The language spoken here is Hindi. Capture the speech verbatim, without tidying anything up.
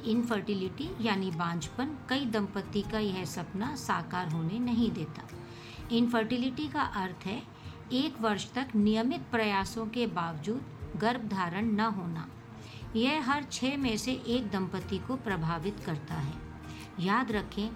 इनफर्टिलिटी यानी बांझपन कई दंपति का यह सपना साकार होने नहीं देता। इनफर्टिलिटी का अर्थ है एक वर्ष तक नियमित प्रयासों के बावजूद गर्भधारण न होना। यह हर छह में से एक दंपति को प्रभावित करता है। याद रखें